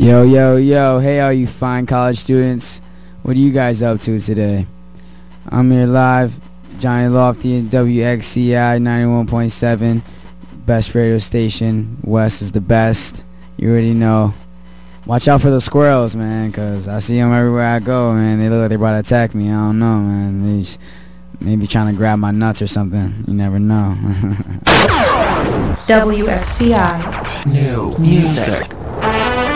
Yo, yo, yo. Hey, all you fine college students. What are you guys up to today? I'm here live, Johnny Lofty and WXCI 91.7. Best radio station. West is the best. You already know. Watch out for the squirrels, man, because I see them everywhere I go, man. They look like they're about to attack me. I don't know, man. They just maybe trying to grab my nuts or something. You never know. WXCI. New music.